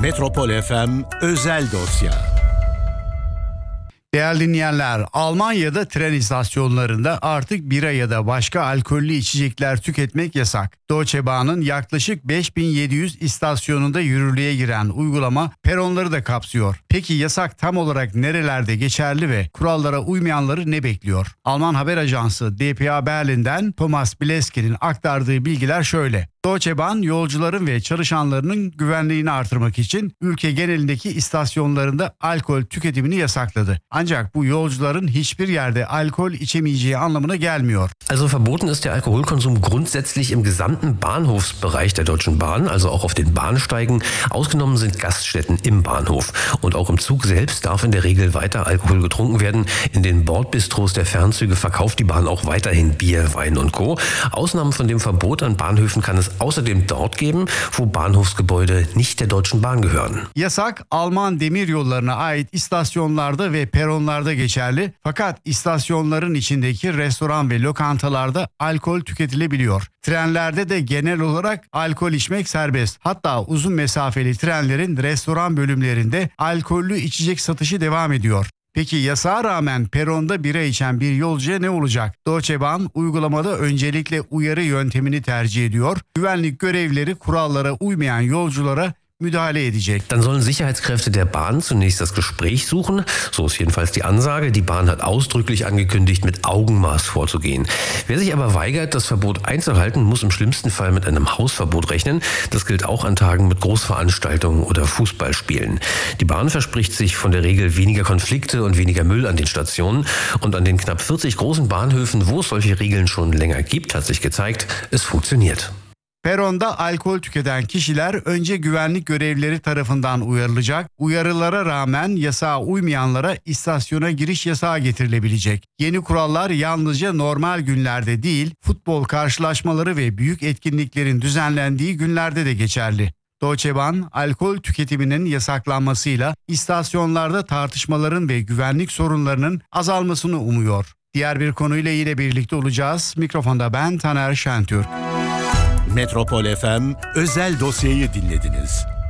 Metropol FM özel dosya. Değerli dinleyenler, Almanya'da tren istasyonlarında artık bira ya da başka alkollü içecekler tüketmek yasak. Deutsche Bahn'ın yaklaşık 5700 istasyonunda yürürlüğe giren uygulama peronları da kapsıyor. Peki yasak tam olarak nerelerde geçerli ve kurallara uymayanları ne bekliyor? Alman haber ajansı dpa Berlin'den Thomas Bileske'nin aktardığı bilgiler şöyle. Deutsche Bahn yolcuların ve çalışanlarının güvenliğini artırmak için ülke genelindeki istasyonlarında alkol tüketimini yasakladı. Ancak bu yolcuların hiçbir yerde alkol içemeyeceği anlamına gelmiyor. Also verboten ist der Alkoholkonsum grundsätzlich im gesamten Bahnhofsbereich der Deutschen Bahn, also auch auf den Bahnsteigen. Ausgenommen sind Gaststätten im Bahnhof. Und auch im Zug selbst darf in der Regel weiter Alkohol getrunken werden. In den Bordbistros der Fernzüge verkauft die Bahn auch weiterhin Bier, Wein und Co. Ausnahmen von dem Verbot an Bahnhöfen kann es außerdem dort geben, wo Bahnhofsgebäude nicht der Deutschen Bahn gehören. Yasak Alman demiryollarına ait istasyonlarda ve peronlarda geçerli. Fakat istasyonların içindeki restoran ve lokantalarda alkol tüketilebiliyor. Trenlerde de genel olarak alkol içmek serbest. Hatta uzun mesafeli trenlerin restoran bölümlerinde alkollü içecek satışı devam ediyor. Peki yasağa rağmen peronda bira içen bir yolcuya ne olacak? Deutsche Bahn uygulamada öncelikle uyarı yöntemini tercih ediyor. Güvenlik görevlileri kurallara uymayan yolculara müdahale edecek. Dann sollen Sicherheitskräfte der Bahn zunächst das Gespräch suchen. So ist jedenfalls die Ansage. Die Bahn hat ausdrücklich angekündigt, mit Augenmaß vorzugehen. Wer sich aber weigert, das Verbot einzuhalten, muss im schlimmsten Fall mit einem Hausverbot rechnen. Das gilt auch an Tagen mit Großveranstaltungen oder Fußballspielen. Die Bahn verspricht sich von der Regel weniger Konflikte und weniger Müll an den Stationen. Und an den knapp 40 großen Bahnhöfen, wo es solche Regeln schon länger gibt, hat sich gezeigt, es funktioniert. Peronda alkol tüketen kişiler önce güvenlik görevlileri tarafından uyarılacak. Uyarılara rağmen yasağa uymayanlara istasyona giriş yasağı getirilebilecek. Yeni kurallar yalnızca normal günlerde değil, futbol karşılaşmaları ve büyük etkinliklerin düzenlendiği günlerde de geçerli. Deutsche Bahn, alkol tüketiminin yasaklanmasıyla istasyonlarda tartışmaların ve güvenlik sorunlarının azalmasını umuyor. Diğer bir konuyla yine birlikte olacağız. Mikrofonda ben Taner Şentürk. Metropol FM özel dosyayı dinlediniz.